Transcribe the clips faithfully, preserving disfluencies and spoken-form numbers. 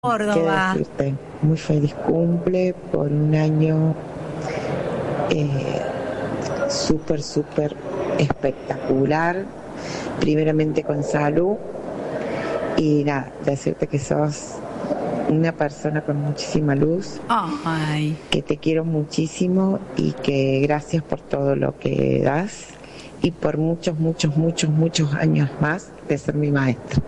Córdoba. ¿Qué decirte? Muy feliz cumple por un año eh, súper, súper espectacular. Primeramente con salud y nada, decirte que sos una persona con muchísima luz, Ay. que te quiero muchísimo y que gracias por todo lo que das y por muchos, muchos, muchos, muchos años más de ser mi maestra.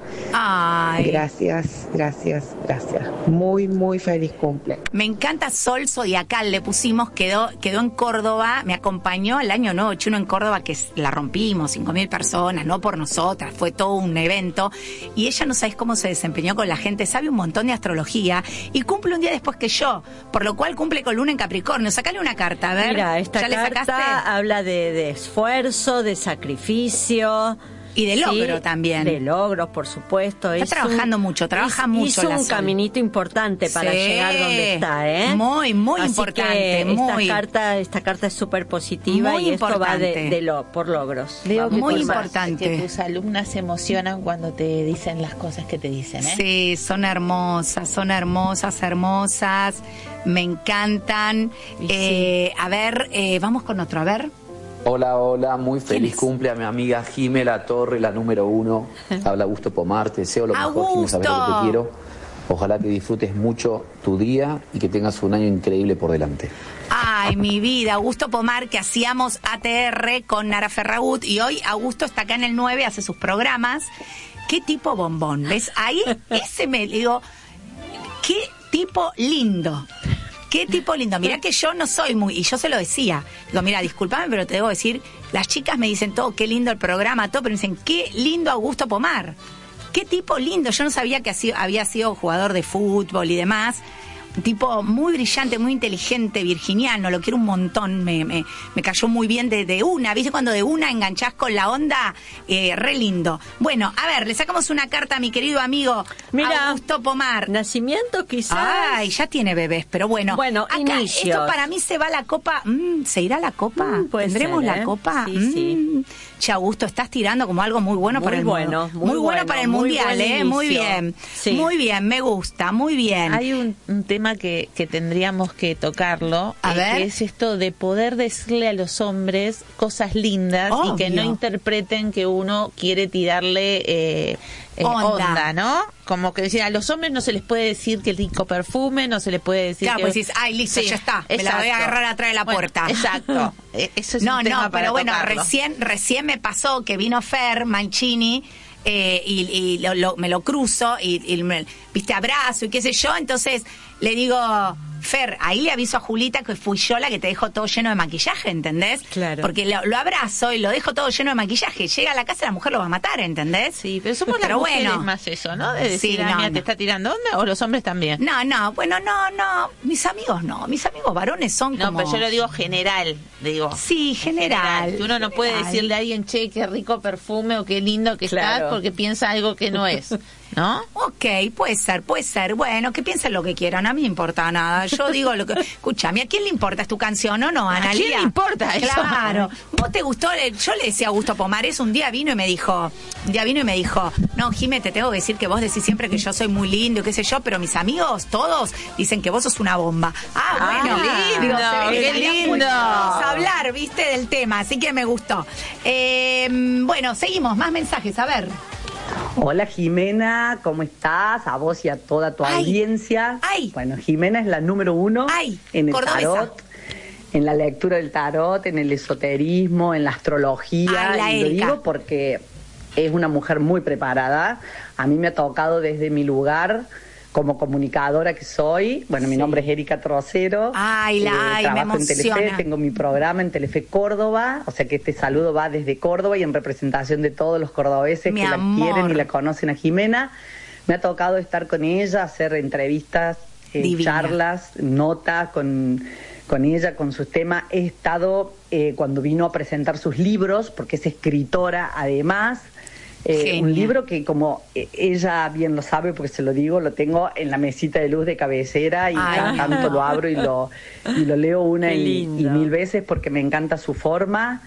Ay. Gracias, gracias, gracias. Muy, muy feliz cumple. Me encanta Sol Zodiacal, le pusimos, quedó, quedó en Córdoba, me acompañó el año nuevo chino en Córdoba, que la rompimos, cinco mil personas, no por nosotras, fue todo un evento, y ella no sabés cómo se desempeñó con la gente, sabe un montón de astrología, y cumple un día después que yo, por lo cual cumple con Luna en Capricornio. Sacale una carta, a ver. Mira, esta ¿Ya le carta sacaste? habla de, de esfuerzo, de sacrificio. Y de logro sí, también. De logros, por supuesto. Está Hizo trabajando un, mucho, trabaja hizo, mucho hizo la un Sol. caminito importante para Sí. llegar donde está, ¿eh? Muy, muy Así importante, que muy. Esta carta, esta carta es súper positiva Muy y esto va de, importante. de lo, por logros. Veo que Muy tus- importante. que tus alumnas se emocionan cuando te dicen las cosas que te dicen, ¿eh? Sí, son hermosas, son hermosas, hermosas, me encantan. Y Eh, a ver, eh, vamos con otro, a ver. Hola, hola, muy feliz es? cumple a mi amiga Jime La Torre, la número uno. Habla Augusto Pomar, te deseo lo mejor, Jime, sabes lo que Augusto. te quiero. Ojalá que disfrutes mucho tu día y que tengas un año increíble por delante. Ay, mi vida, Augusto Pomar, que hacíamos A T R con Nara Ferragut, y hoy Augusto está acá en el nueve, hace sus programas. ¿Qué tipo bombón? ¿Ves? Ahí, ese me digo, qué tipo lindo. Qué tipo lindo. Mirá que yo no soy muy... Y yo se lo decía. Digo, mira, discúlpame, pero te debo decir... Las chicas me dicen todo, qué lindo el programa, todo, pero me dicen, qué lindo Augusto Pomar. Qué tipo lindo. Yo no sabía que así, había sido jugador de fútbol y demás. Un tipo muy brillante, muy inteligente, virginiano. Lo quiero un montón. Me, me, me cayó muy bien de, de una. ¿Viste cuando de una enganchás con la onda? Eh, re lindo. Bueno, a ver, le sacamos una carta a mi querido amigo Mira, Augusto Pomar. Nacimiento quizás. Ay, ya tiene bebés, pero bueno. Bueno, acá, inicios. esto para mí se va la copa. Mm, ¿Se irá la copa? Mm, puede ¿Tendremos ser, la ¿eh? copa? Sí, Mm. sí. Che, Augusto, estás tirando como algo muy bueno Muy para el bueno, mundo. muy bueno bueno, para el muy mundial, buen ¿eh? Muy inicio. bien. Sí. Muy bien, me gusta, muy bien. Hay un, un tema que, que tendríamos que tocarlo, A eh, ver. que es esto de poder decirle a los hombres cosas lindas y que no Obvio. interpreten que uno quiere tirarle eh, eh, Onda. onda. ¿no? Como que decir, a los hombres no se les puede decir que el rico perfume, no se les puede decir Claro, que... pues decís, ay, listo, Sí, ya está, me la voy a exacto. agarrar atrás de la Bueno, puerta. exacto. Eh, Eso es no, un tema no, para pero bueno, tocarlo. recién, recién me pasó que vino Fer Mancini eh, y, y lo, lo- me lo cruzo y, y me, viste, abrazo y qué sé yo, entonces le digo, Fer, ahí le aviso a Julita que fui yo la que te dejó todo lleno de maquillaje, ¿entendés? Claro. Porque lo, lo abrazo y lo dejo todo lleno de maquillaje. Llega a la casa y la mujer lo va a matar, ¿entendés? Sí, pero somos las Pero mujeres bueno. más eso, ¿no? De decir, Sí, ah, no, mira, no. te está tirando onda, o los hombres también. No, no, bueno, no, no, mis amigos no, mis amigos varones son No, como... pero yo lo digo general, digo. Sí, general. Que uno no puede general. decirle a alguien, che, qué rico perfume o qué lindo que Claro. estás, porque piensa algo que no es, ¿no? Ok, puede ser, puede ser. Bueno, que piensen lo que quieran, a mí no me importa nada. Yo digo lo que... Escúchame, ¿a quién le importa? ¿Es tu canción o no, Analia? quién le importa eso? Claro. ¿Vos te gustó? Yo le decía a Augusto Pomares, un día vino y me dijo, un día vino y me dijo, no, Jimé, te tengo que decir que vos decís siempre que yo soy muy lindo y qué sé yo, pero mis amigos, todos, dicen que vos sos una bomba. Ah, Ah, bueno. qué lindo, se ve que qué tenían lindo. mucho a hablar, viste, del tema, así que me gustó. Eh, bueno, seguimos, más mensajes, a ver. Hola Jimena, ¿cómo estás? A vos y a toda tu Ay, audiencia. ay. Bueno, Jimena es la número uno Ay, en el cordobesa. tarot, en la lectura del tarot, en el esoterismo, en la astrología. Ay, la y lo Erika. digo porque es una mujer muy preparada. A mí me ha tocado desde mi lugar como comunicadora que soy. Bueno, mi nombre es Erika Trocero. Ay, la- ay, me trabajo en Telefe, emociona. tengo mi programa en Telefe Córdoba, o sea que este saludo va desde Córdoba y en representación de todos los cordobeses Mi que la amor. quieren y la conocen a Jimena. Me ha tocado estar con ella, hacer entrevistas, eh, Divina. charlas, notas con, con ella, con sus temas. He estado eh, cuando vino a presentar sus libros, porque es escritora además. Eh, Genia. un libro que, como eh, ella bien lo sabe, porque se lo digo, lo tengo en la mesita de luz de cabecera y Ay, cada mi tanto amor. lo abro y lo, y lo leo una Qué y, lindo. y mil veces porque me encanta su forma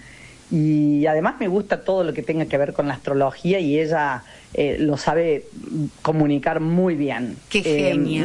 Y además me gusta todo lo que tenga que ver con la astrología y ella eh, lo sabe comunicar muy bien. Qué genia.